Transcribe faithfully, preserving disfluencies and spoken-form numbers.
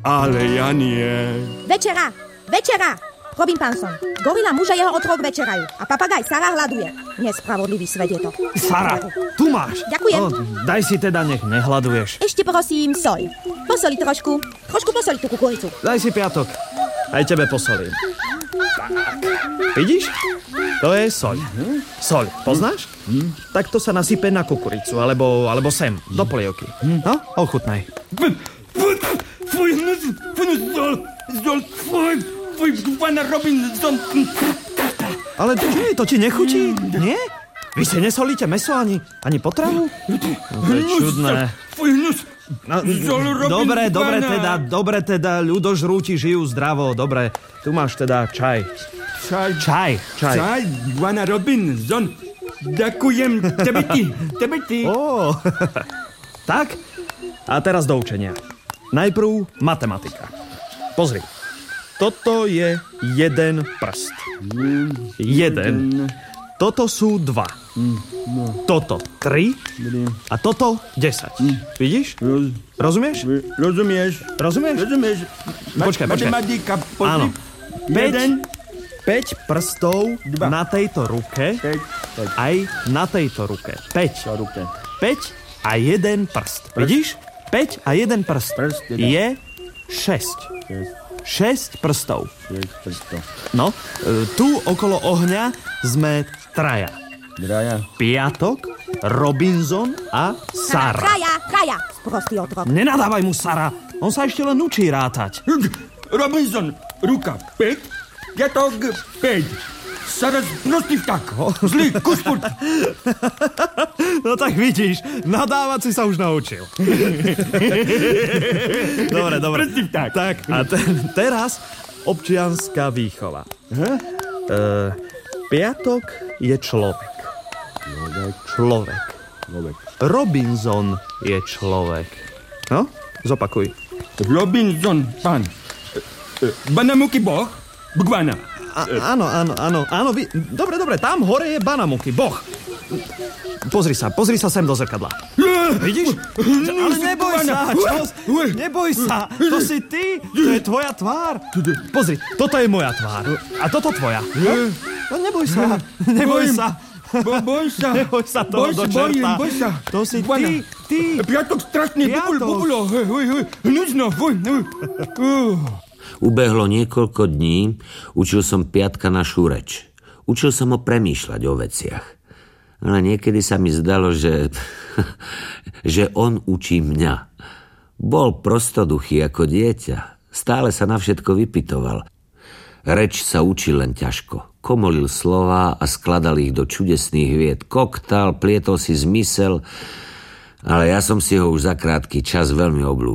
Ale ja nie. Večera, večera! Robin Panson, gorila muž a jeho otrok večerajú. A papagaj Sara hľaduje. Nespravodlivý svet je to. Sara, tu máš. Ďakujem. No, daj si teda, nech nehľaduješ. Ešte prosím, soľ. Posoli trošku. Trošku posoli tú kukuricu. Daj si piatok. Aj tebe posolím. Tak. Vidíš? To je soľ. Soľ, poznáš? Tak to sa nasype na kukuricu, alebo, alebo sem, do polievky. No, ochutnaj. Fuj, fuj, zdol, zdol, fuj, fuj, pana Robinson. Ale čo, to ti nechutí? Nie? Vy si nesolíte meso ani, ani potravu? To je čudné. Fuj, hnus. No, dobre, dobre teda, dobre teda, ľudožrúti žijú zdravo, dobre. Tu máš teda čaj. Čaj. Čaj, čaj. Čaj, pana Robinson. Ďakujem, tebe ty, tebe ty. Ó, tak, a teraz do učenia. Najprv matematika. Pozri, toto je jeden prst. Jeden. Toto sú dva. Toto tri. A toto desať. Vidíš? Rozumieš? Rozumieš? Rozumieš? Rozumieš? Počkaj, počkaj. Matematika, pozri. Áno. Jeden. päť prstov Dva. na tejto ruke, Päť. Päť. aj na tejto ruke. päť. Na ruke. päť a jeden prst. Vidíš? päť a jeden prst. Prst je- je šesť. Šesť. šesť prstov. Šesť prstov. No, e, tu okolo ohňa sme traja. Draja. Piatok, Robinson a Sara. Traja, traja, sprostý otrok. Nenadávaj mu, Sara. On sa ešte len učí rátať. Robinson, ruka päť, piatok päť. Sara prostý vták. Zlý kusput. No tak vidíš, nadávať si sa už naučil. Dobre, dobre. Prostý vták. Tak, a te- teraz občianská výchova. E, piatok je človek. Človek. Človek. Robinson je človek. No, zopakuj. Robinson, pán. Banamuky boh, bgvana. A, áno, áno, áno, áno, vy, dobre, dobre, tam hore je Banamuky, boh. Pozri sa, pozri sa sem do zrkadla. Vidíš? Ale neboj sa, čo? Neboj sa, to si ty, to je tvoja tvár. Pozri, toto je moja tvár. A toto tvoja. No neboj sa, neboj sa. Bo, boj sa. Neboj sa toho Boj do sa, bojím, čerta. boj sa. To si Bgvana. ty, ty. Piatok strašný, bubul, Piatok. bubulo. Hej, hej, hej. Hnusno, fuj. Uh. Ubehlo niekoľko dní, učil som Piatka našu reč. Učil som ho premýšľať o veciach. Ale niekedy sa mi zdalo, že, že on učí mňa. Bol prostoduchý ako dieťa. Stále sa na všetko vypytoval. Reč sa učil len ťažko. Komolil slová a skladal ich do čudesných vied. Koktal, plietol si zmysel, ale ja som si ho už za krátky čas veľmi oblúbil.